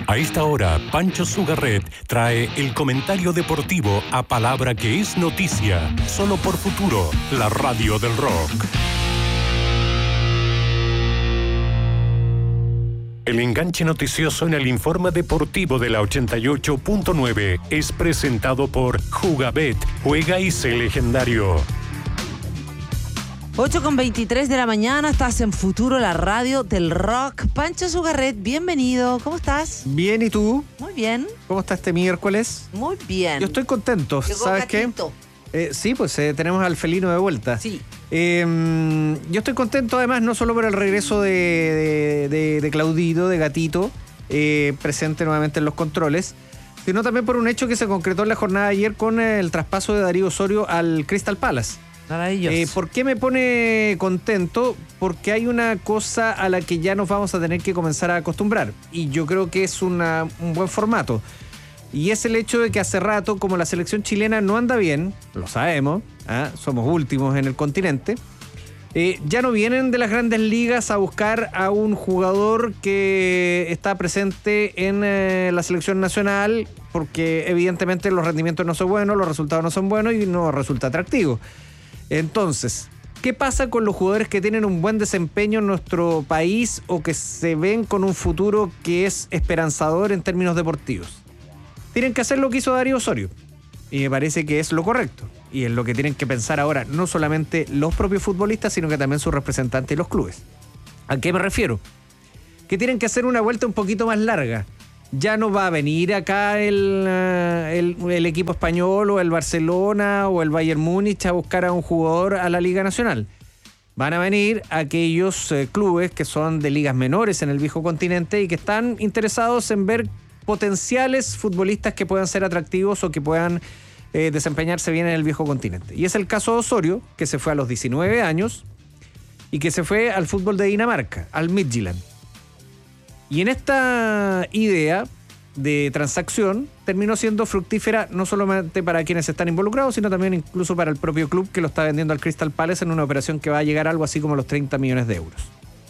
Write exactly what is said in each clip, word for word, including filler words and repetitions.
A esta hora, Pancho Sugarret trae el comentario deportivo a palabra que es noticia, solo por Futuro, la radio del rock. El enganche noticioso en el informe deportivo de la ochenta y ocho punto nueve es presentado por Jugabet, juega y sé legendario. ocho con veintitrés de la mañana, estás en Futuro, la radio del rock. Pancho Sugarret, bienvenido. ¿Cómo estás? Bien, ¿y tú? Muy bien. ¿Cómo está este miércoles? Muy bien. Yo estoy contento. Llegó ¿Sabes gatito. qué? Eh, sí, pues eh, tenemos al felino de vuelta. Sí. Eh, yo estoy contento además no solo por el regreso de, de, de, de Claudito, de Gatito, eh, presente nuevamente en los controles, sino también por un hecho que se concretó en la jornada de ayer con el traspaso de Darío Osorio al Crystal Palace. Maravilloso. Eh, ¿Por qué me pone contento? Porque hay una cosa a la que ya nos vamos a tener que comenzar a acostumbrar. Y yo creo que es una, un buen formato. Y es el hecho de que hace rato, como la selección chilena no anda bien, lo sabemos, ¿eh? Somos últimos en el continente, eh, ya no vienen de las grandes ligas a buscar a un jugador que está presente en eh, la selección nacional, porque evidentemente los rendimientos no son buenos, los resultados no son buenos y no resulta atractivo. Entonces, ¿qué pasa con los jugadores que tienen un buen desempeño en nuestro país o que se ven con un futuro que es esperanzador en términos deportivos? Tienen que hacer lo que hizo Darío Osorio. Y me parece que es lo correcto. Y es lo que tienen que pensar ahora, no solamente los propios futbolistas, sino que también sus representantes y los clubes. ¿A qué me refiero? Que tienen que hacer una vuelta un poquito más larga. Ya no va a venir acá el, el, el equipo español o el Barcelona o el Bayern Múnich a buscar a un jugador a la Liga Nacional. Van a venir aquellos eh, clubes que son de ligas menores en el viejo continente y que están interesados en ver potenciales futbolistas que puedan ser atractivos o que puedan eh, desempeñarse bien en el viejo continente. Y es el caso de Osorio, que se fue a los diecinueve años y que se fue al fútbol de Dinamarca, al Midtjylland. Y en esta idea de transacción terminó siendo fructífera no solamente para quienes están involucrados, sino también incluso para el propio club que lo está vendiendo al Crystal Palace en una operación que va a llegar a algo así como los treinta millones de euros.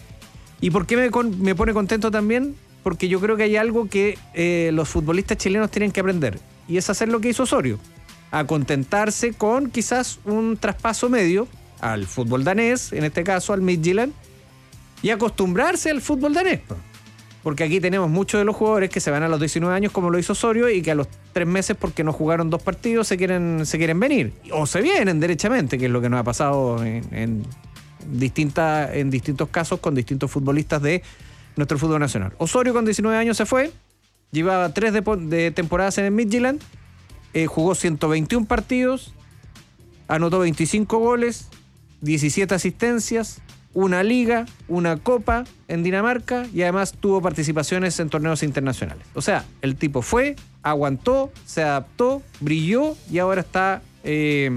¿Y por qué me, con, me pone contento también? Porque yo creo que hay algo que eh, los futbolistas chilenos tienen que aprender, y es hacer lo que hizo Osorio, a contentarse con quizás un traspaso medio al fútbol danés, en este caso al Midtjylland, y acostumbrarse al fútbol danés. Porque aquí tenemos muchos de los jugadores que se van a los diecinueve años como lo hizo Osorio y que a los tres meses porque no jugaron dos partidos se quieren, se quieren venir. O se vienen derechamente, que es lo que nos ha pasado en, en, distinta, en distintos casos con distintos futbolistas de nuestro fútbol nacional. Osorio con diecinueve años se fue, llevaba tres de, de temporadas en el Midtjylland, eh, jugó ciento veintiún partidos, anotó veinticinco goles, diecisiete asistencias, una liga, una copa en Dinamarca y además tuvo participaciones en torneos internacionales. O sea, el tipo fue, aguantó, se adaptó, brilló y ahora está eh,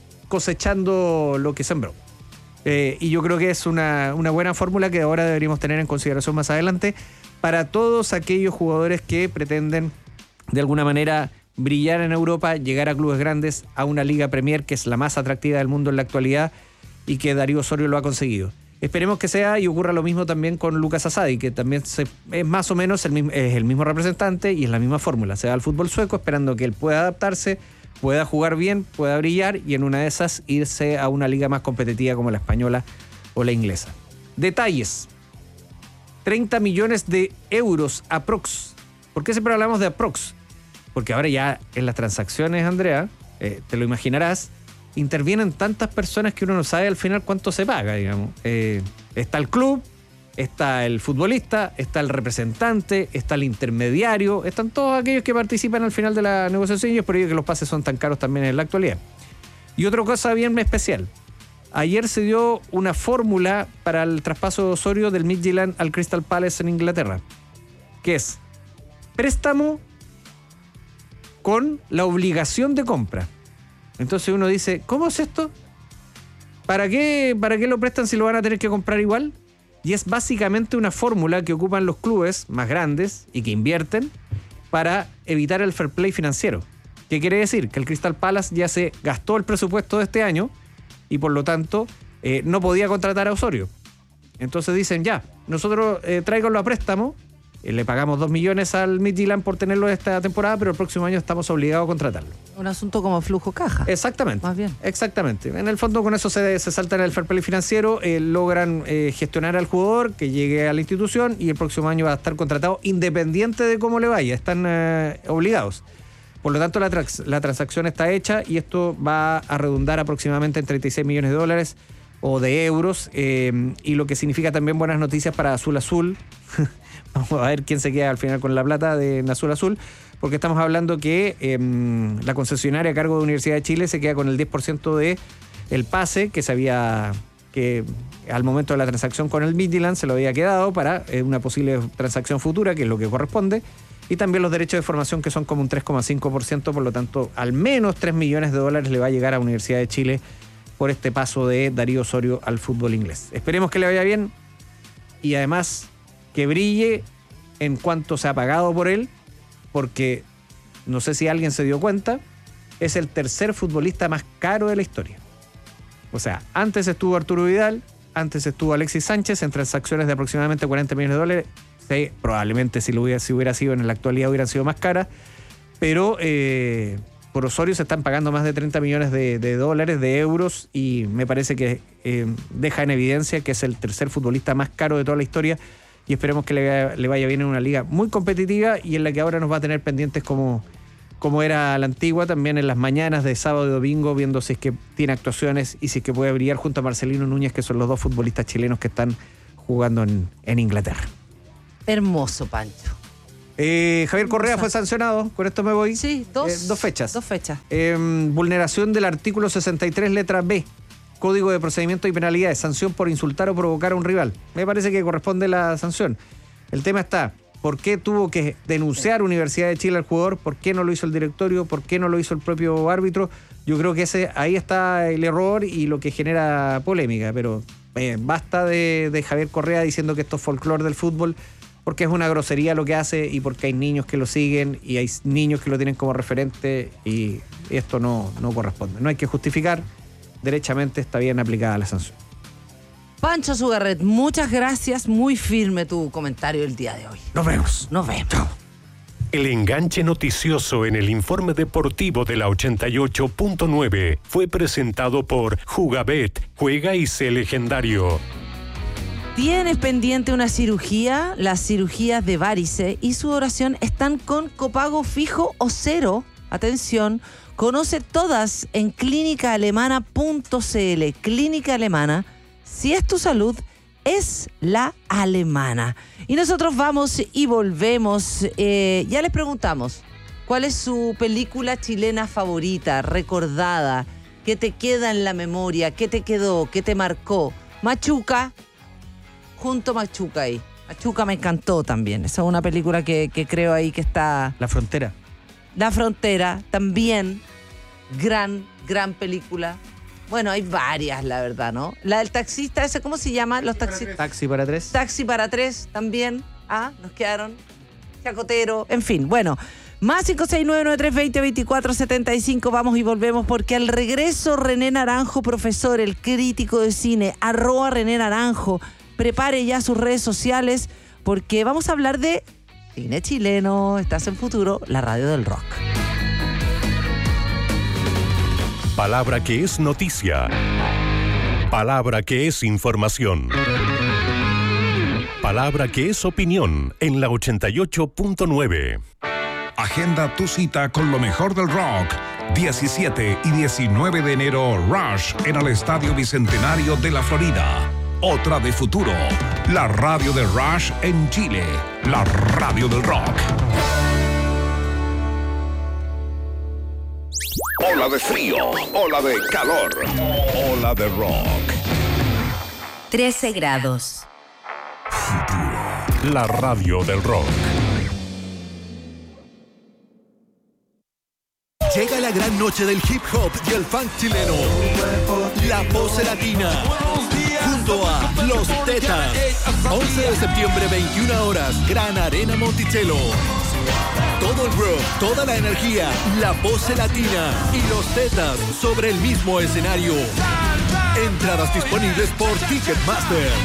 cosechando lo que sembró. Eh, y yo creo que es una, una buena fórmula que ahora deberíamos tener en consideración más adelante para todos aquellos jugadores que pretenden de alguna manera brillar en Europa, llegar a clubes grandes, a una Liga Premier que es la más atractiva del mundo en la actualidad y que Darío Osorio lo ha conseguido. Esperemos que sea y ocurra lo mismo también con Lucas Asadi, que también se, es más o menos el mismo, es el mismo representante y es la misma fórmula. Se va al fútbol sueco esperando que él pueda adaptarse, pueda jugar bien, pueda brillar y en una de esas irse a una liga más competitiva como la española o la inglesa. Detalles. treinta millones de euros aprox. ¿Por qué siempre hablamos de aprox? Porque ahora ya en las transacciones, Andrea, eh, te lo imaginarás, intervienen tantas personas que uno no sabe al final cuánto se paga, digamos. Eh, está el club, está el futbolista, está el representante, está el intermediario, están todos aquellos que participan al final de la negociación y es por ello que los pases son tan caros también en la actualidad. Y otra cosa bien especial. Ayer se dio una fórmula para el traspaso de Osorio del Midtjylland al Crystal Palace en Inglaterra, que es préstamo con la obligación de compra. Entonces uno dice, ¿cómo es esto? ¿Para qué, ¿Para qué lo prestan si lo van a tener que comprar igual? Y es básicamente una fórmula que ocupan los clubes más grandes y que invierten para evitar el fair play financiero. ¿Qué quiere decir? Que el Crystal Palace ya se gastó el presupuesto de este año y por lo tanto eh, no podía contratar a Osorio. Entonces dicen, ya, nosotros eh, tráiganlo a préstamo eh, le pagamos dos millones al Midtjylland por tenerlo esta temporada, pero el próximo año estamos obligados a contratarlo. Un asunto como flujo caja. Exactamente. Más bien. Exactamente. En el fondo con eso se, se saltan el fair play financiero, eh, logran eh, gestionar al jugador que llegue a la institución y el próximo año va a estar contratado independiente de cómo le vaya. Están eh, obligados. Por lo tanto, la, trans, la transacción está hecha y esto va a redundar aproximadamente en treinta y seis millones de dólares o de euros, eh, y lo que significa también buenas noticias para Azul Azul. Vamos a ver quién se queda al final con la plata de Azul Azul, porque estamos hablando que eh, la concesionaria a cargo de Universidad de Chile se queda con el diez por ciento de el pase que se había, que al momento de la transacción con el Midtjylland se lo había quedado para eh, una posible transacción futura, que es lo que corresponde. Y también los derechos de formación, que son como un tres coma cinco por ciento, por lo tanto, al menos tres millones de dólares le va a llegar a Universidad de Chile por este paso de Darío Osorio al fútbol inglés. Esperemos que le vaya bien y además que brille en cuanto se ha pagado por él, porque no sé si alguien se dio cuenta, es el tercer futbolista más caro de la historia. O sea, antes estuvo Arturo Vidal, antes estuvo Alexis Sánchez en transacciones de aproximadamente cuarenta millones de dólares. Sí, probablemente si, lo hubiera, si hubiera sido en la actualidad hubieran sido más caras, pero eh, por Osorio se están pagando más de treinta millones de, de dólares, de euros, y me parece que eh, deja en evidencia que es el tercer futbolista más caro de toda la historia, y esperemos que le, le vaya bien en una liga muy competitiva y en la que ahora nos va a tener pendientes como, como era la antigua, también en las mañanas de sábado y domingo, viendo si es que tiene actuaciones y si es que puede brillar junto a Marcelino Núñez, que son los dos futbolistas chilenos que están jugando en, en Inglaterra. Hermoso, Pancho. Eh, Javier Correa fue sancionado, con esto me voy. Sí, dos, eh, dos fechas. Dos fechas. Eh, vulneración del artículo sesenta y tres, letra B, Código de Procedimiento y Penalidades, sanción por insultar o provocar a un rival. Me parece que corresponde la sanción. El tema está, ¿por qué tuvo que denunciar Universidad de Chile al jugador? ¿Por qué no lo hizo el directorio? ¿Por qué no lo hizo el propio árbitro? Yo creo que ese ahí está el error y lo que genera polémica, pero eh, basta de, de Javier Correa diciendo que esto es folclore del fútbol, porque es una grosería lo que hace y porque hay niños que lo siguen y hay niños que lo tienen como referente y esto no, no corresponde. No hay que justificar, derechamente está bien aplicada la sanción. Pancho Sugarret, muchas gracias, muy firme tu comentario el día de hoy. Nos vemos. Nos vemos. Chao. El enganche noticioso en el informe deportivo de la ochenta y ocho punto nueve fue presentado por Jugabet, juega y sé legendario. ¿Tienes pendiente una cirugía? Las cirugías de varice y sudoración están con copago fijo o cero. Atención, conoce todas en clínica alemana punto c l. Clínica Alemana, si es tu salud, es la alemana. Y nosotros vamos y volvemos. Eh, ya les preguntamos, ¿cuál es su película chilena favorita, recordada, que te queda en la memoria, que te quedó, que te marcó? Machuca. Junto a Machuca ahí. Machuca me encantó también. Esa es una película que, que creo ahí que está... La Frontera. La Frontera, también. Gran, gran película. Bueno, hay varias, la verdad, ¿no? La del taxista, ¿ese cómo se llama? Los taxistas. Taxi para tres. Taxi para tres, también. Ah, nos quedaron. Chacotero, en fin, bueno. Más cinco seis nueve nueve tres dos cero dos cuatro siete cinco, vamos y volvemos, porque al regreso René Naranjo, profesor, el crítico de cine, arroba René Naranjo. Prepare ya sus redes sociales porque vamos a hablar de cine chileno. Estás en Futuro, la radio del rock. Palabra que es noticia. Palabra que es información. Palabra que es opinión en la ochenta y ocho punto nueve. Agenda tu cita con lo mejor del rock. diecisiete y diecinueve de enero, Rush en el Estadio Bicentenario de la Florida. Otra de Futuro, la radio de Rush en Chile, la radio del rock. Ola de frío, ola de calor, ola de rock. trece grados. La radio del rock. Llega la gran noche del hip hop y el funk chileno. La Pose Latina. Junto a Los Tetas. once de septiembre, veintiuna horas. Gran Arena Monticello. Todo el rock, toda la energía. La Pose Latina y Los Tetas sobre el mismo escenario. Entradas disponibles por Ticketmaster.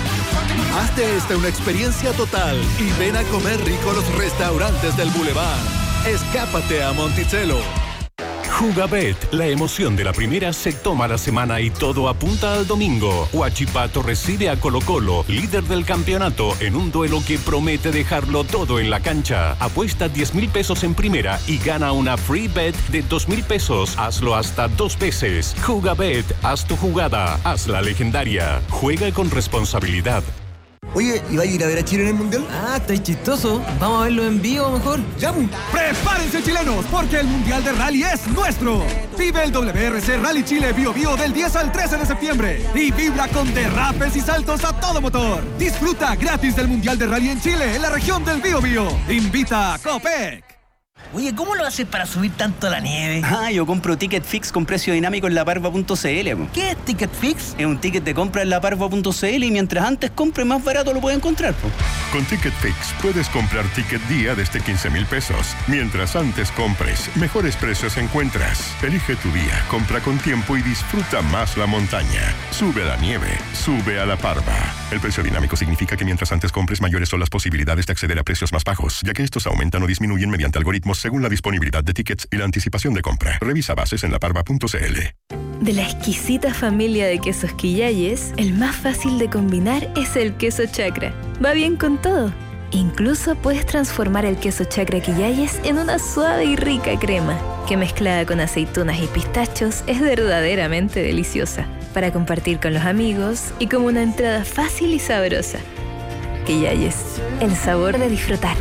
Hazte esta una experiencia total y ven a comer rico a los restaurantes del Boulevard. Escápate a Monticello. Jugabet, la emoción de la primera se toma la semana y todo apunta al domingo. Huachipato recibe a Colo Colo, líder del campeonato, en un duelo que promete dejarlo todo en la cancha. Apuesta diez mil pesos en primera y gana una free bet de dos mil pesos. Hazlo hasta dos veces. Jugabet, haz tu jugada, hazla legendaria. Juega con responsabilidad. Oye, ¿y va a ir a ver a Chile en el Mundial? Ah, estáis chistoso. Vamos a verlo en vivo mejor. ¡Ya! ¡Prepárense, chilenos! Porque el Mundial de Rally es nuestro. Vive el W R C Rally Chile Bio Bio del diez al trece de septiembre. Y vibra con derrapes y saltos a todo motor. Disfruta gratis del Mundial de Rally en Chile, en la región del Bio Bio. Invita a Copec. Oye, ¿cómo lo haces para subir tanto a la nieve? Ah, yo compro ticket fix con precio dinámico en la parva punto c l. ¿Qué es ticket fix? Es un ticket de compra en la parva punto c l y mientras antes compre, más barato lo puede encontrar. Po. Con ticket fix puedes comprar ticket día desde quince mil pesos. Mientras antes compres, mejores precios encuentras. Elige tu día, compra con tiempo y disfruta más la montaña. Sube a la nieve, sube a la parva. El precio dinámico significa que mientras antes compres, mayores son las posibilidades de acceder a precios más bajos, ya que estos aumentan o disminuyen mediante algoritmos según la disponibilidad de tickets y la anticipación de compra. Revisa bases en la parva punto c l. De la exquisita familia de quesos Quillayes, el más fácil de combinar es el queso Chacra. Va bien con todo. Incluso puedes transformar el queso Chacra Quillayes en una suave y rica crema, que mezclada con aceitunas y pistachos es verdaderamente deliciosa, para compartir con los amigos y como una entrada fácil y sabrosa. Quillayes, el sabor de disfrutar.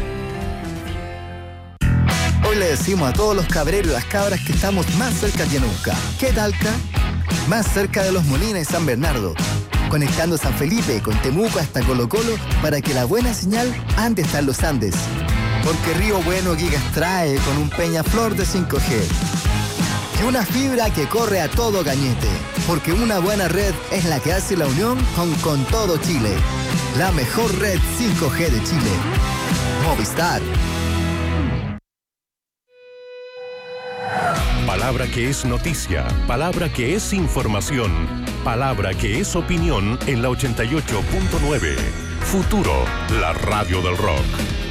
Hoy le decimos a todos los cabreros y las cabras que estamos más cerca que nunca. ¿Qué Talca? Más cerca de Los Molinos y San Bernardo. Conectando San Felipe con Temuco hasta Colo Colo para que la buena señal ande hasta los Andes. Porque Río Bueno Gigas trae con un Peñaflor de cinco G. Y una fibra que corre a todo cañete. Porque una buena red es la que hace la unión con, con todo Chile. La mejor red cinco G de Chile. Movistar. Palabra que es noticia, palabra que es información, palabra que es opinión en la ochenta y ocho punto nueve. Futuro, la radio del rock.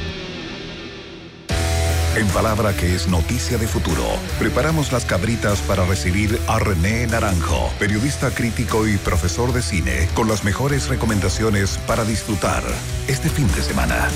En Palabra que es noticia de futuro, preparamos las cabritas para recibir a René Naranjo, periodista crítico y profesor de cine, con las mejores recomendaciones para disfrutar este fin de semana.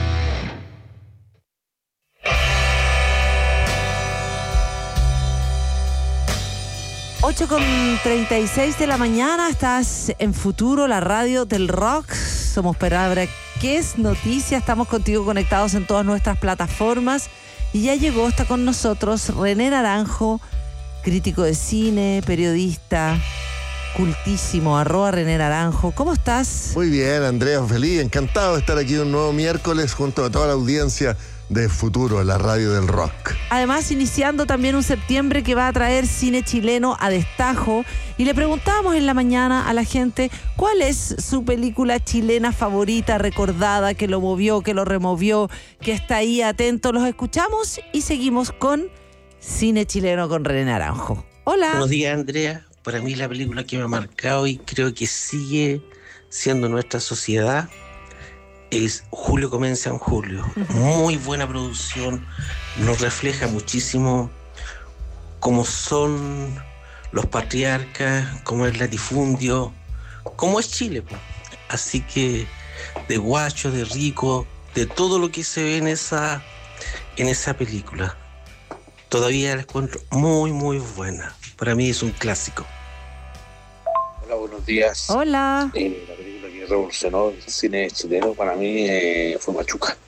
ocho con treinta y seis de la mañana, estás en Futuro, la radio del rock. Somos Palabra que es noticia, estamos contigo conectados en todas nuestras plataformas. Y ya llegó, está con nosotros René Naranjo, crítico de cine, periodista, cultísimo, arroba René Naranjo. ¿Cómo estás? Muy bien, Andrea, feliz, encantado de estar aquí un nuevo miércoles junto a toda la audiencia de Futuro, la radio del rock. Además, iniciando también un septiembre que va a traer cine chileno a destajo. Y le preguntábamos en la mañana a la gente cuál es su película chilena favorita, recordada, que lo movió, que lo removió, que está ahí atento. Los escuchamos y seguimos con Cine Chileno con René Naranjo. Hola. Buenos días, Andrea. Para mí la película que me ha marcado y creo que sigue siendo nuestra sociedad es Julio Comienza en Julio. Muy buena producción, nos refleja muchísimo cómo son los patriarcas, cómo es el latifundio, cómo es Chile. Así que de guacho, de rico, de todo lo que se ve en esa, en esa película. Todavía la encuentro muy, muy buena. Para mí es un clásico. Hola, buenos días. Hola. Eh, la película que revolucionó el cine chileno para mí eh, fue Machuca.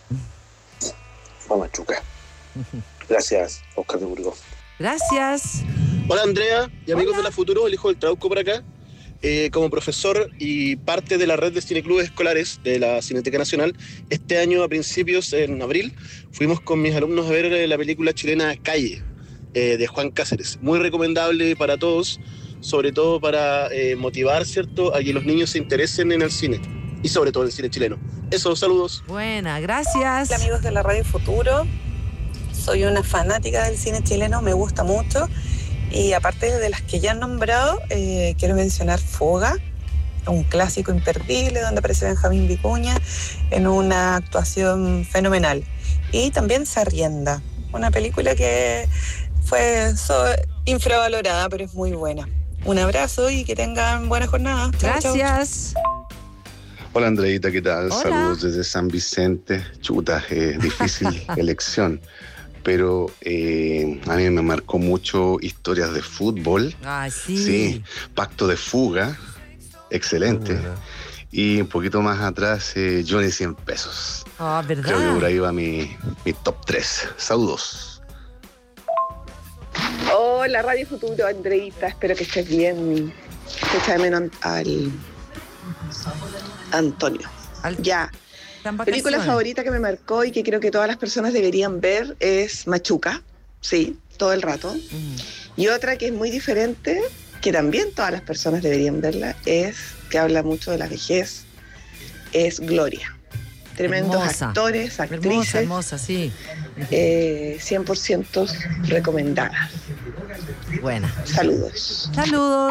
Fue Machuca. Gracias, Oscar de Burgos. Gracias. Hola, Andrea y amigos Hola. de la Futuro, el hijo del Trauco por acá. Eh, como profesor y parte de la red de cineclubes escolares de la Cineteca Nacional, este año a principios, en abril, fuimos con mis alumnos a ver eh, la película chilena Calle, eh, de Juan Cáceres. Muy recomendable para todos, sobre todo para eh, motivar, ¿cierto?, a que los niños se interesen en el cine y sobre todo en el cine chileno. Eso, saludos. Buena, gracias. Hola, amigos de la Radio Futuro. Soy una fanática del cine chileno, me gusta mucho. Y aparte de las que ya han nombrado, eh, quiero mencionar Foga, un clásico imperdible donde aparece Benjamín Vicuña en una actuación fenomenal. Y también Sarrienda, una película que fue so- infravalorada, pero es muy buena. Un abrazo y que tengan buena jornada. Chau, Gracias. chau. Hola Andreita, ¿qué tal? Hola. Saludos desde San Vicente. Chuta, eh, difícil elección. Pero eh, a mí me marcó mucho Historias de Fútbol. Ah, sí. Sí, Pacto de Fuga, excelente. Y un poquito más atrás, eh, Johnny cien pesos. Ah, Creo que ¿verdad? por ahí va mi, mi top tres. Saludos. Hola, Radio Futuro, Andreita, espero que estés bien. Se echa de menos al Antonio. Ya. Película favorita que me marcó y que creo que todas las personas deberían ver es Machuca, sí, todo el rato. Y otra que es muy diferente, que también todas las personas deberían verla, es que habla mucho de la vejez, es Gloria. Tremendos Hermosa. actores, actrices. Hermosa, hermosa, sí. Eh, cien por ciento recomendada. Buena. Saludos. Saludos.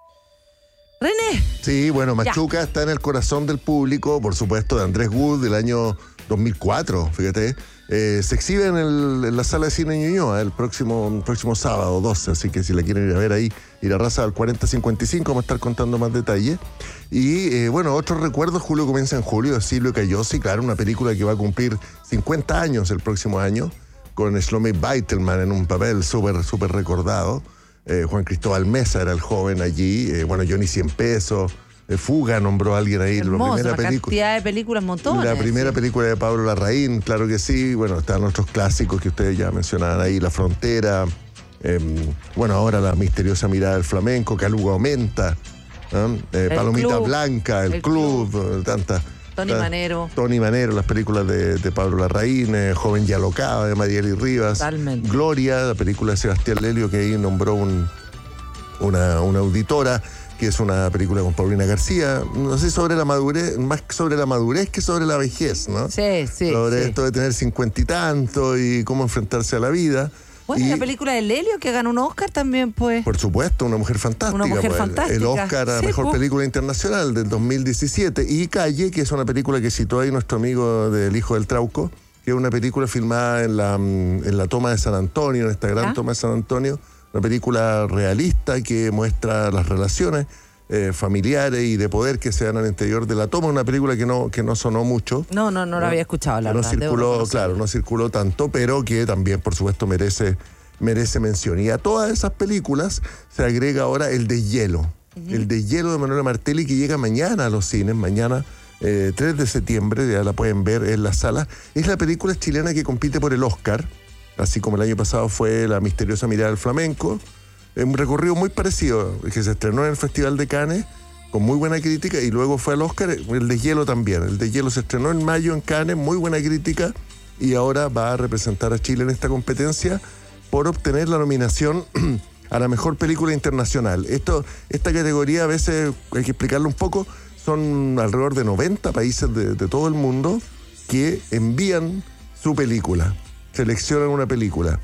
René. Sí, bueno, Machuca Ya. está en el corazón del público, por supuesto, de Andrés Wood del año dos mil cuatro, fíjate. Eh, se exhibe en, el- en la sala de cine Ñuñoa el próximo, el próximo sábado doce, así que si la quieren ir a ver ahí, ir a raza al cuarenta cincuenta y cinco, vamos a estar contando más detalles. Y eh, bueno, otros recuerdos, Julio comienza en julio, de Silvio Cayosi, claro, una película que va a cumplir cincuenta años el próximo año, con Shlomi Beitelman en un papel súper, súper recordado. Eh, Juan Cristóbal Mesa era el joven allí, eh, bueno, Johnny cien pesos, eh, Fuga nombró a alguien ahí, la Hermosa, primera una película. cantidad de películas, montones. La primera película de Pablo Larraín, claro que sí. Bueno, están otros clásicos que ustedes ya mencionaban ahí, La Frontera. eh, bueno, ahora La misteriosa mirada del flamenco, Caluga aumenta. ¿no? Eh, El Palomita Club. Blanca, El, El Club, eh, tantas. Tony ta- Manero. Tony Manero, las películas de, de Pablo Larraín, eh, Joven y Alocada de Marieli Rivas. Totalmente. Gloria, la película de Sebastián Lelio, que ahí nombró un, una, una auditora, que es una película con Paulina García, no sé, sobre la madurez, más sobre la madurez que sobre la vejez, ¿no? Sí, sí. Sobre sí. esto de tener cincuenta y tanto y cómo enfrentarse a la vida. Bueno, y, la película de Lelio que ganó un Oscar también, pues. por supuesto, Una mujer fantástica. Una mujer pues, el- fantástica. El Oscar a Sí, Mejor pues. Película Internacional del dos mil diecisiete. Y Calle, que es una película que citó ahí nuestro amigo del Hijo del Trauco, que es una película filmada en la, mm, en la toma de San Antonio, en esta gran ¿Ah? toma de San Antonio. Una película realista que muestra las relaciones eh, familiares y de poder que se dan al interior de la toma. Una película que no, que no sonó mucho. No, no, no, la había escuchado, la Que no verdad. debo circuló, reconocer. claro, no circuló tanto, pero que también, por supuesto, merece, merece mención. Y a todas esas películas se agrega ahora El Deshielo. El Deshielo de Manuela Martelli, que llega mañana a los cines, mañana eh, tres de septiembre, ya la pueden ver en la sala. Es la película chilena que compite por el Oscar, así como el año pasado fue La misteriosa mirada del flamenco. Es un recorrido muy parecido, que se estrenó en el Festival de Cannes, con muy buena crítica, y luego fue al Oscar. El Deshielo también. El Deshielo se estrenó en mayo en Cannes, muy buena crítica, y ahora va a representar a Chile en esta competencia por obtener la nominación a la mejor película internacional. Esto, esta categoría, a veces hay que explicarlo un poco, son alrededor de noventa países de, de todo el mundo que envían su película, seleccionan una película,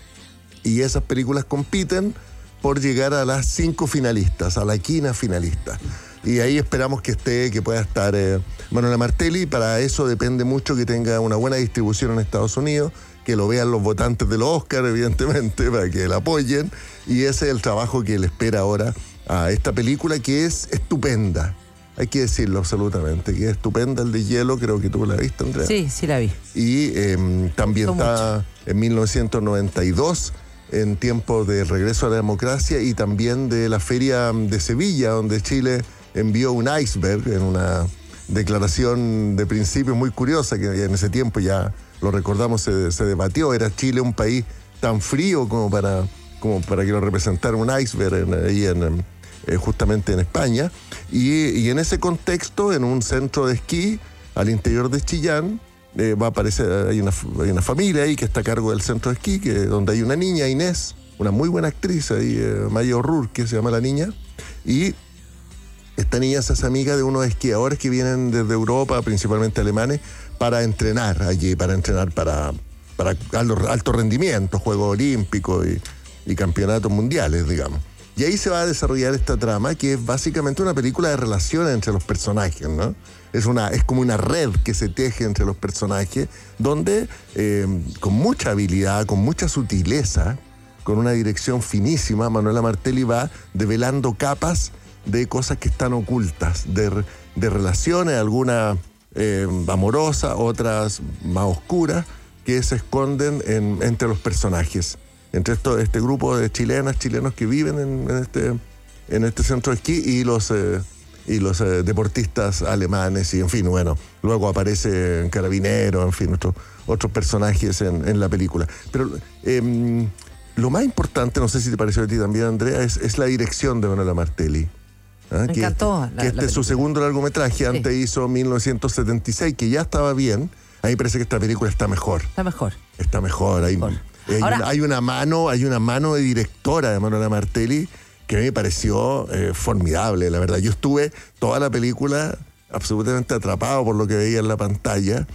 y esas películas compiten por llegar a las cinco finalistas, a la quina finalista. Y ahí esperamos que esté, que pueda estar eh, Manuela Martelli. Para eso depende mucho que tenga una buena distribución en Estados Unidos, que lo vean los votantes de los Oscars, evidentemente, para que la apoyen. Y ese es el trabajo que le espera ahora a esta película, que es estupenda. Hay que decirlo absolutamente, que es estupenda. El Deshielo, creo que tú la viste, Andrea. Sí, sí la vi. Y eh, también Gustó está en mil novecientos noventa y dos, en tiempo de regreso a la democracia, y también de la Feria de Sevilla, donde Chile envió un iceberg en una declaración de principio muy curiosa, que en ese tiempo ya lo recordamos, se, se debatió. Era Chile un país tan frío como para, como para que lo representara un iceberg en, ahí en, eh, justamente en España. Y, y en ese contexto, en un centro de esquí al interior de Chillán, Eh, va a aparecer, hay una, hay una familia ahí que está a cargo del centro de esquí, que, donde hay una niña, Inés, una muy buena actriz ahí, eh, Maya O'Rourke, que se llama la niña, y esta niña se hace amiga de unos esquiadores que vienen desde Europa, principalmente alemanes, para entrenar allí, para entrenar para, para alto, alto rendimiento, Juegos Olímpicos y, y campeonatos mundiales, digamos. Y ahí se va a desarrollar esta trama, que es básicamente una película de relaciones entre los personajes, ¿no? Es, una, es como una red que se teje entre los personajes, donde eh, con mucha habilidad, con mucha sutileza, con una dirección finísima, Manuela Martelli va develando capas de cosas que están ocultas, de, de relaciones, algunas eh, amorosas, otras más oscuras, que se esconden en, entre los personajes. Entre esto, este grupo de chilenas, chilenos que viven en, en, este, en este centro de esquí y los, eh, y los eh, deportistas alemanes, y en fin, bueno, luego aparece Carabinero, en fin, otros otros personajes en, en la película. Pero eh, lo más importante, no sé si te pareció a ti también, Andrea, es, es la dirección de Manuela Martelli. ¿Ah? Me que encantó. Este, la, que este la es su segundo largometraje, sí. Antes hizo mil novecientos setenta y seis, que ya estaba bien. A mí me parece que esta película está mejor. Está mejor. Está mejor. Hay, mejor. Hay, Ahora, una, hay una mano, hay una mano de directora de Manuela Martelli que a mí me pareció eh, formidable, la verdad. Yo estuve toda la película absolutamente atrapado por lo que veía en la pantalla,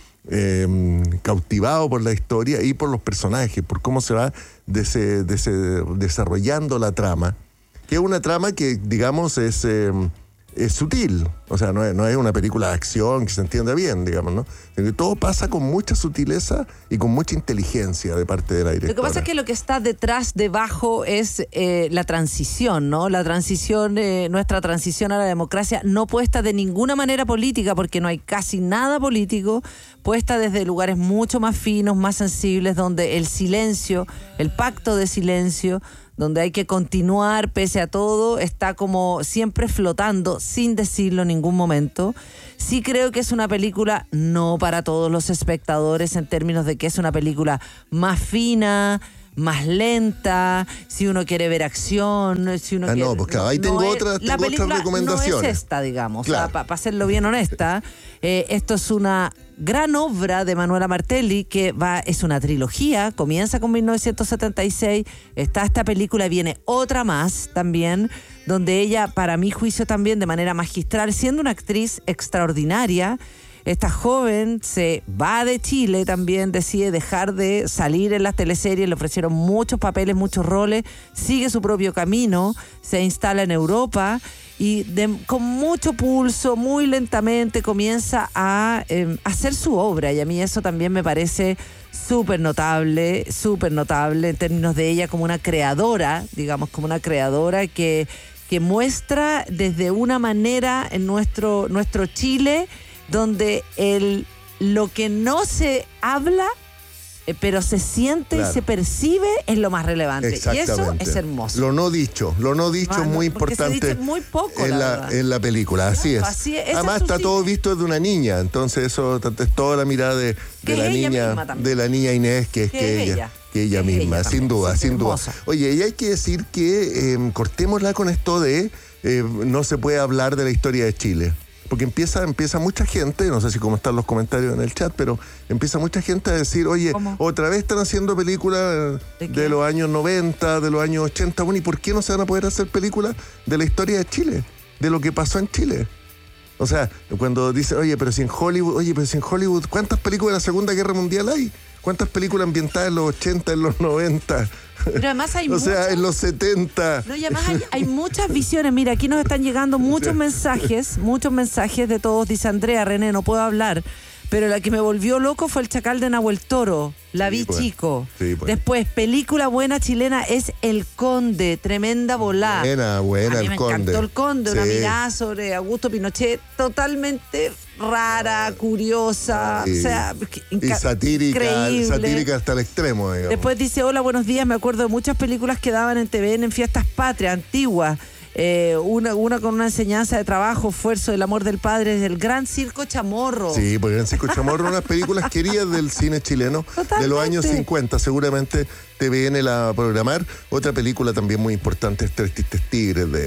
eh, cautivado por la historia y por los personajes, por cómo se va dese, dese, desarrollando la trama, que es una trama que, digamos, es... Eh, es sutil, o sea, no es, no es una película de acción que se entienda bien, digamos, ¿no? Sino que todo pasa con mucha sutileza y con mucha inteligencia de parte de la directora. Lo que pasa es que lo que está detrás, debajo, es eh, la transición, ¿no? La transición, eh, nuestra transición a la democracia, no puesta de ninguna manera política, porque no hay casi nada político, puesta desde lugares mucho más finos, más sensibles, donde el silencio, el pacto de silencio, donde hay que continuar pese a todo, está como siempre flotando sin decirlo en ningún momento. Sí creo que es una película no para todos los espectadores, en términos de que es una película más fina, más lenta, si uno quiere ver acción, si uno ah, quiere... no, pues claro, ahí tengo, no otra, es, tengo otras recomendaciones. No es esta, digamos, claro. O sea, para pa serlo bien honesta, eh, esto es una gran obra de Manuela Martelli, que va, es una trilogía, comienza con mil novecientos setenta y seis, está esta película, viene otra más también, donde ella, para mi juicio también, de manera magistral, siendo una actriz extraordinaria, esta joven se va de Chile también, decide dejar de salir en las teleseries, le ofrecieron muchos papeles, muchos roles, sigue su propio camino, se instala en Europa y de, con mucho pulso, muy lentamente comienza a eh, hacer su obra, y a mí eso también me parece súper notable, súper notable en términos de ella como una creadora, digamos, como una creadora que, que muestra desde una manera en nuestro, nuestro Chile, donde el, lo que no se habla, eh, pero se siente claro. y se percibe, es lo más relevante. Y eso es hermoso. Lo no dicho, lo no dicho es muy importante se dice muy poco, en, la la, en la película, así es. Así es. Además está todo visto desde una niña, entonces eso es toda la mirada de, de la niña, de la niña Inés, que es que, que ella. ella. Que ella que misma, ella sin duda, sin duda. Oye, y hay que decir que eh, cortémosla con esto de eh, no se puede hablar de la historia de Chile. Porque empieza, empieza mucha gente, no sé si cómo están los comentarios en el chat, pero empieza mucha gente a decir, oye, ¿cómo? Otra vez están haciendo películas de, de los años noventa, de los años ochenta, bueno, ¿y por qué no se van a poder hacer películas de la historia de Chile? De lo que pasó en Chile. O sea, cuando dice, oye, pero si en Hollywood, oye, pero si en Hollywood, ¿cuántas películas de la Segunda Guerra Mundial hay? ¿Cuántas películas ambientadas en los ochenta, en los noventa? Pero además hay o muchas, sea, en los setenta. No, y además hay, hay muchas visiones. Mira, aquí nos están llegando muchos mensajes, muchos mensajes de todos. Dice Andrea, René, no puedo hablar, pero la que me volvió loco fue El Chacal de Nahuel Toro. La vi, sí, pues, chico. Sí, pues. Después, película buena chilena es El Conde, tremenda volá. Buena, buena, a mí El me Conde. encantó El Conde, sí. Una mirada sobre Augusto Pinochet totalmente rara, curiosa, sí. o sea, y satírica, increíble. satírica hasta el extremo, digamos. Después dice, hola, buenos días, me acuerdo de muchas películas que daban en T V N en fiestas patrias, antiguas. Eh, una, una con una enseñanza de trabajo, esfuerzo, del amor del padre, del Gran Circo Chamorro. Sí, porque el Gran Circo Chamorro, unas películas queridas del cine chileno. Totalmente. De los años cincuenta, seguramente T V N la va a programar. Otra película también muy importante es Tres Tristes Tigres de,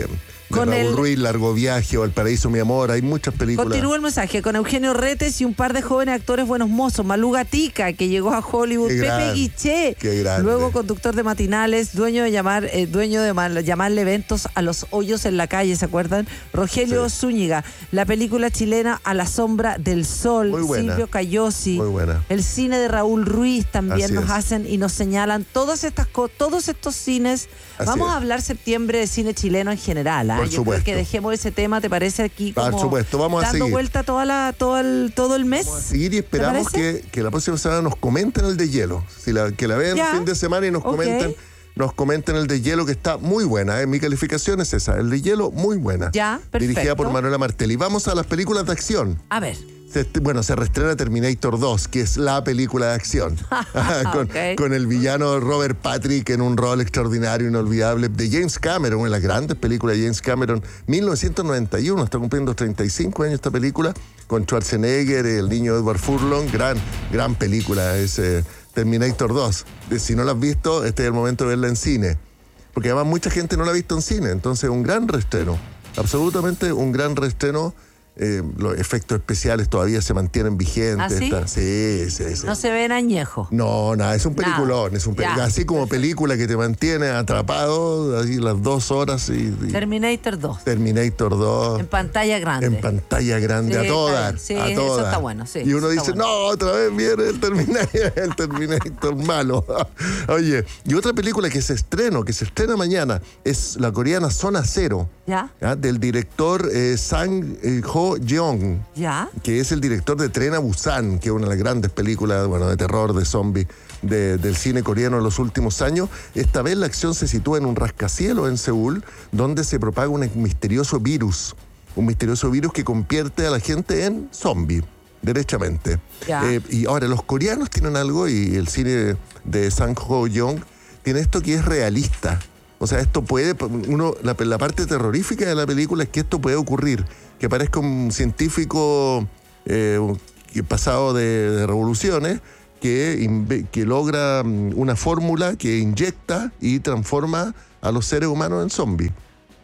Con Raúl el- Ruiz, Largo Viaje, o El Paraíso, mi amor, hay muchas películas. Continúa el mensaje con Eugenio Retes y un par de jóvenes actores buenos mozos. Malú Gatica, que llegó a Hollywood. Qué Pepe grande, Guiché, qué grande. luego conductor de matinales, dueño de llamar, eh, dueño de mal- llamarle eventos a los hoyos en la calle, ¿se acuerdan? Rogelio Zúñiga, la película chilena A la sombra del sol, Muy buena. Silvio Cayosi, Muy buena. el cine de Raúl Ruiz también Así nos es. hacen y nos señalan todas estas co- todos estos cines. Así Vamos es. a hablar septiembre de cine chileno en general. ¿ah? Por Yo supuesto. creo que dejemos ese tema, ¿te parece? Aquí Por como supuesto, vamos a dando seguir. vuelta toda la, todo, el, todo el mes. Seguir y esperamos parece? que, que la próxima semana nos comenten el de hielo. Si la, que la vean Ya. el fin de semana y nos Ok. comenten, nos comenten el de hielo, que está muy buena. ¿eh? Mi calificación es esa, el de hielo, muy buena. Ya, perfecto. Dirigida por Manuela Martelli. Vamos a las películas de acción. A ver. Se est- bueno, se reestrena Terminator dos, que es la película de acción. con, Ok. con el villano Robert Patrick en un rol extraordinario, inolvidable, de James Cameron, una de las grandes películas de James Cameron, mil novecientos noventa y uno, está cumpliendo treinta y cinco años esta película, con Schwarzenegger, el niño Edward Furlong, gran, gran película, es eh, Terminator dos. De- si no la has visto, este es el momento de verla en cine. Porque además mucha gente no la ha visto en cine, entonces un gran reestreno, absolutamente un gran reestreno. Eh, los efectos especiales todavía se mantienen vigentes. ¿Ah, sí? está- sí, sí, sí. No se ven añejo. No, nada, es un Nada. peliculón, es un peli- Ya. así como película que te mantiene atrapado, así las dos horas y, y Terminator dos. Terminator dos. En pantalla grande. En pantalla grande, Sí, a está todas. bien. Sí, a eso todas. está bueno, sí, y uno eso está dice, no, otra vez viene el Terminator, el Terminator malo. Oye, y otra película que se estrena, que se estrena mañana, es la coreana Zona Cero, ¿Ya? ¿ya? Del director eh, Sang eh, Ho Jeong, ¿Ya? que es el director de Tren a Busan, que es una de las grandes películas, bueno, de terror, de zombie, de- del cine coreano en los últimos años. Esta vez la acción se sitúa en un rascacielos en Seúl, donde se propaga un misterioso virus, un misterioso virus que convierte a la gente en zombie, derechamente. Ya. Eh, y ahora, los coreanos tienen algo, y el cine de Sang Ho-young tiene esto que es realista. O sea, esto puede, uno, la, la parte terrorífica de la película es que esto puede ocurrir, que aparezca un científico eh, que pasado de, de revoluciones que, inve- que logra mm, una fórmula que inyecta y transforma a los seres humanos en zombies.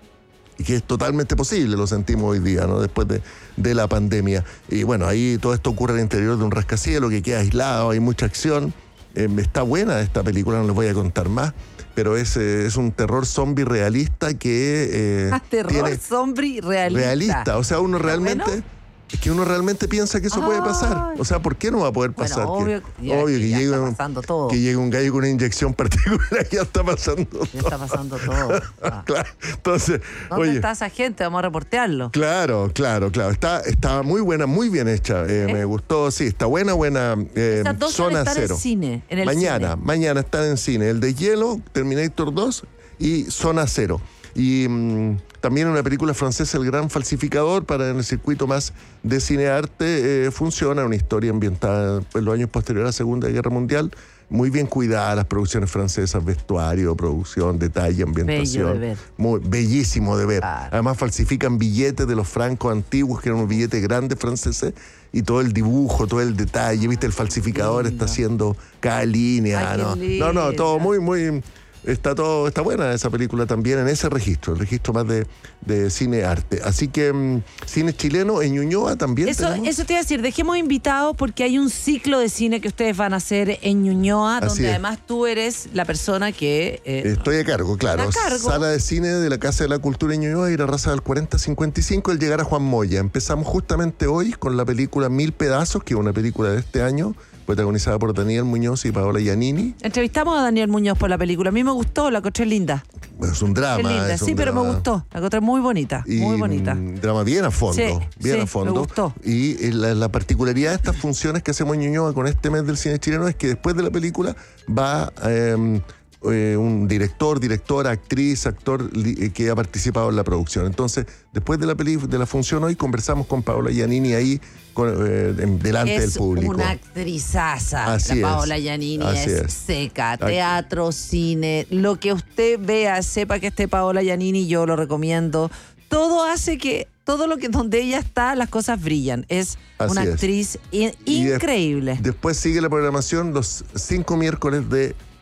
Y que es totalmente posible, lo sentimos hoy día, ¿no? Después de, de la pandemia. Y bueno, ahí todo esto ocurre al interior de un rascacielos que queda aislado, hay mucha acción. Eh, está buena esta película, no les voy a contar más, pero es, eh, es un terror zombie realista que eh, Ah, terror tiene zombie realista. realista. O sea, uno ¿Está realmente... bueno? Es que uno realmente piensa que eso puede pasar. O sea, ¿por qué no va a poder Bueno, pasar? obvio, que, ya- obvio que, ya llegue está un, pasando todo. que llegue un gallo con una inyección particular, ya está pasando todo. Ya está pasando todo. Ah. Claro. Entonces, ¿Dónde oye, está esa gente? Vamos a reportearlo. claro, claro, claro. Está, está muy buena, muy bien hecha. Eh, Me gustó, sí, está buena, buena. Eh, Estas dos van a Zona estar Cero. en cine, en el mañana, cine. mañana están en cine. El de Hielo, Terminator dos y Zona Cero. Y mm, también una película francesa, El Gran Falsificador, para en el circuito más de cine-arte, eh, funciona, una historia ambientada en los años posteriores a la Segunda Guerra Mundial, muy bien cuidada las producciones francesas, vestuario, producción, detalle, ambientación. Bello de ver. Muy bellísimo de ver. Además falsifican billetes de los francos antiguos, que eran unos billetes grandes franceses, y todo el dibujo, todo el detalle, viste, el falsificador está haciendo cada línea, Ay, qué ¿no? lindo. No, no, todo muy, muy... Está todo, está buena esa película también en ese registro, el registro más de, de cine arte. Así que mm, cine chileno en Ñuñoa también. Eso, tenemos. eso te iba a decir, dejemos invitados porque hay un ciclo de cine que ustedes van a hacer en Ñuñoa, Así donde es. además tú eres la persona que... eh, Estoy a cargo, claro. A cargo. Sala de cine de la Casa de la Cultura en Ñuñoa, ir a Raza del cuarenta cincuenta y cinco, el llegar a Juan Moya. Empezamos justamente hoy con la película Mil Pedazos, que es una película de este año, protagonizada por Daniel Muñoz y Paola Giannini. Entrevistamos a Daniel Muñoz por la película. A mí me gustó, la encontré linda. Es un drama. es linda, es un sí, pero me drama. gustó. La encontré muy bonita, Y, muy bonita. mm, drama bien a fondo, Sí, bien sí, a fondo. me gustó. Y eh, la, la particularidad de estas funciones que hacemos en Ñuñoa con este mes del cine chileno es que después de la película va eh, eh, un director, directora, actriz, actor li- eh, que ha participado en la producción. Entonces, después de la peli- de la función hoy conversamos con Paola Giannini ahí con, eh, en- delante es del público. una actrizaza. Así la es, Paola Giannini así es, es. seca. Teatro, cine, lo que usted vea, sepa que esté Paola Giannini, yo lo recomiendo. Todo hace que, todo lo que donde ella está, las cosas brillan. Es Así una es. actriz in- Y de- increíble. Después sigue la programación los cinco miércoles de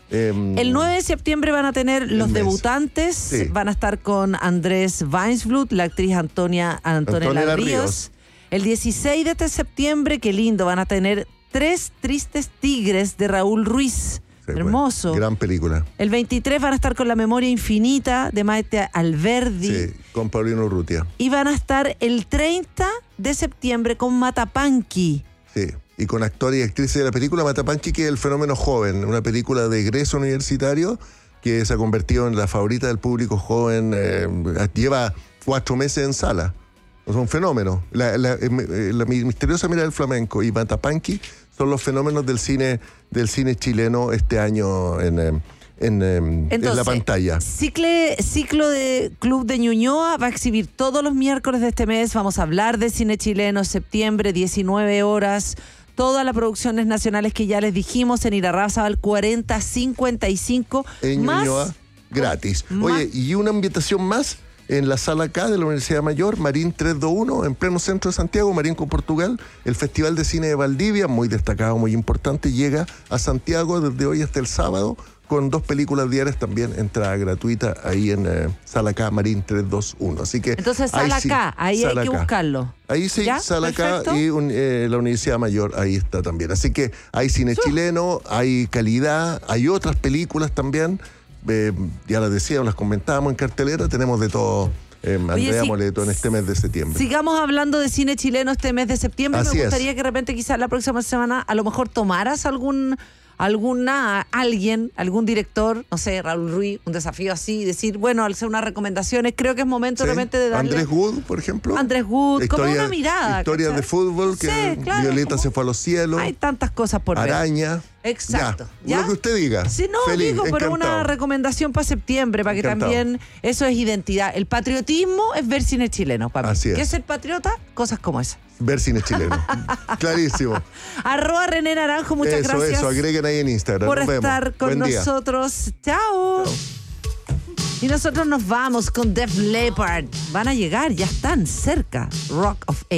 Eh, El nueve de septiembre van a tener los debutantes. Sí. Van a estar con Andrés Weinsblut, la actriz Antonia Antonella, Antonella Ríos. Ríos. El dieciséis de este septiembre, qué lindo, van a tener Tres Tristes Tigres de Raúl Ruiz. Sí, hermoso. Bueno, gran película. El veintitrés van a estar con La Memoria Infinita de Maite Alberdi. Sí, con Paulino Urrutia. Y van a estar el treinta de septiembre con Matapanqui. Sí, y con actores y actrices de la película Matapanqui, que es El Fenómeno Joven, una película de egreso universitario que se ha convertido en la favorita del público joven. Eh, lleva cuatro meses en sala. Es un fenómeno. La, la, la misteriosa mirada del flamenco y Matapanqui son los fenómenos del cine del cine chileno este año en, en, en, Entonces, en la pantalla. Cicle, ciclo de Club de Ñuñoa va a exhibir todos los miércoles de este mes. Vamos a hablar de cine chileno, septiembre, diecinueve horas. Todas las producciones nacionales que ya les dijimos en Irarrázaval cuarenta cincuenta y cinco. En más, Ñuñoa, gratis. Más, Oye, y una invitación más. En la sala K de la Universidad Mayor, Marín trescientos veintiuno, en pleno centro de Santiago, Marín con Portugal, el Festival de Cine de Valdivia, muy destacado, muy importante, llega a Santiago desde hoy hasta el sábado, con dos películas diarias también, entrada gratuita ahí en eh, sala K, Marín trescientos veintiuno. Así que entonces sala ahí K, sí, ahí sala hay que K. buscarlo. Ahí sí, ¿Ya? sala Perfecto. K y un, eh, la Universidad Mayor, ahí está también. Así que hay cine sí. chileno, hay calidad, hay otras películas también, eh, ya las decíamos, las comentábamos en cartelera, tenemos de todo. Eh, Andrea Oye, sí, Moleto en este mes de septiembre. Sigamos hablando de cine chileno este mes de septiembre. Así Me gustaría es. que de repente quizás la próxima semana a lo mejor tomaras algún alguna alguien, algún director, no sé, Raúl Ruiz, un desafío así, decir, bueno, al hacer unas recomendaciones, creo que es momento sí. de repente de darle... Andrés Wood, por ejemplo. Andrés Wood, historia, como una mirada. Historias ¿cachai? de fútbol, que sí, claro, Violeta como... se fue a los cielos. Hay tantas cosas por Araña. ver. Exacto. Ya, ¿Ya? Lo que usted diga. Sí, no, Feliz, digo, pero encantado. una recomendación para septiembre, para Encantado. que también eso es identidad. El patriotismo es ver cine chileno, para mí. Así es. ¿Qué es el patriota? Cosas como esas. Ver cine chileno. Clarísimo. Arroba René Naranjo, muchas eso, gracias. Eso, agreguen ahí en Instagram. Por Nos estar vemos. con Buen día. nosotros. Chao. Chao. Y nosotros nos vamos con Def Leppard. Van a llegar, ya están cerca. Rock of